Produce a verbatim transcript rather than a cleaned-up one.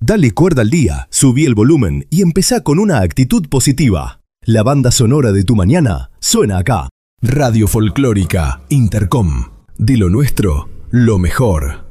Dale cuerda al día, subí el volumen y empezá con una actitud positiva. La banda sonora de tu mañana suena acá. Radio Folclórica Intercom. De lo nuestro, lo mejor.